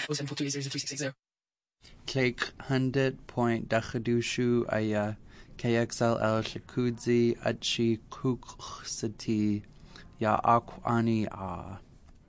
Clake 100.Dakadushu aya KXLL Shakudzi Achi Kuksati Ya Akwani